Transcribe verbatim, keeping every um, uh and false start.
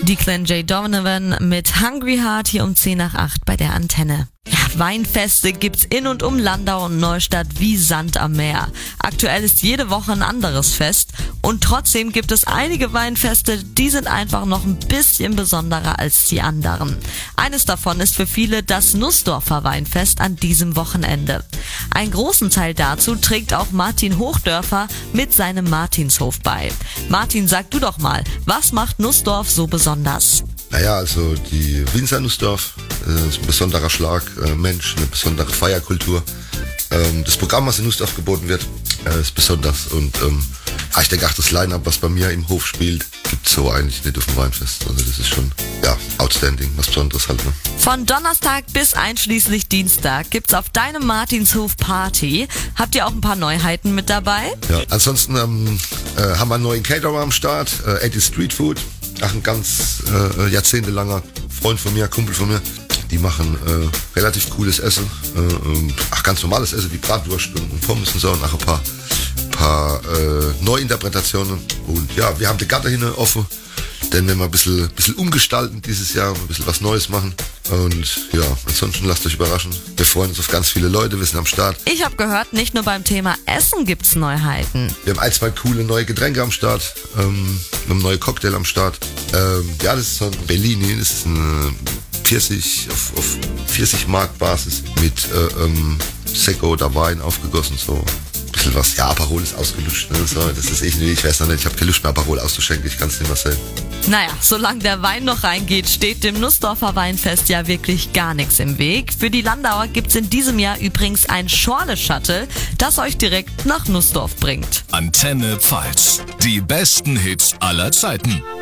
Declan J. Donovan mit Hungry Heart hier um zehn nach acht bei der Antenne. Ja, Weinfeste gibt's in und um Landau und Neustadt wie Sand am Meer. Aktuell ist jede Woche ein anderes Fest und trotzdem gibt es einige Weinfeste, die sind einfach noch ein bisschen besonderer als die anderen. Eines davon ist für viele das Nussdorfer Weinfest an diesem Wochenende. Einen großen Teil dazu trägt auch Martin Hochdörfer mit seinem Martinshof bei. Martin, sag du doch mal, was macht Nussdorf so besonders? Naja, also die Winzer Nussdorf äh, ist ein besonderer Schlag, äh, Mensch, eine besondere Feierkultur. Ähm, das Programm, was in Nussdorf geboten wird, äh, ist besonders. Und ähm, ich denke auch das Line-Up, was bei mir im Hof spielt, gibt es so eigentlich nicht auf dem Weinfest. Also das ist schon, ja, outstanding, was Besonderes halt. Ne? Von Donnerstag bis einschließlich Dienstag gibt's auf deinem Martinshof Party. Habt ihr auch ein paar Neuheiten mit dabei? Ja, ansonsten ähm, äh, haben wir einen neuen Caterer am Start, äh, Eddie Street Food. Ach, ein ganz äh, jahrzehntelanger Freund von mir, Kumpel von mir. Die machen äh, relativ cooles Essen. Äh, ach, ganz normales Essen wie Bratwurst und Pommes und so. Und auch ein paar, paar äh, Neuinterpretationen. Und ja, wir haben die Garten hin offen. Denn wenn wir ein bisschen, bisschen umgestalten dieses Jahr, ein bisschen was Neues machen. Und ja, ansonsten lasst euch überraschen. Wir freuen uns auf ganz viele Leute, wir sind am Start. Ich habe gehört, nicht nur beim Thema Essen gibt's Neuheiten. Wir haben ein, zwei coole neue Getränke am Start. Ähm, wir haben neue Cocktail am Start. Ähm, ja, das ist so ein Bellini, das ist ein Pfirsich auf, auf Pfirsich-Mark-Basis mit äh, ähm, Sekko oder Wein aufgegossen, so. Bisschen was. Ja, Aperol ist ausgelutscht. Ne? So, das ist irgendwie, ich weiß noch nicht, ich habe keine Lust mehr Aperol auszuschenken, ich kann es nicht mehr sehen. Naja, solange der Wein noch reingeht, steht dem Nussdorfer Weinfest ja wirklich gar nichts im Weg. Für die Landauer gibt's in diesem Jahr übrigens ein Schorle-Shuttle, das euch direkt nach Nussdorf bringt. Antenne Pfalz. Die besten Hits aller Zeiten.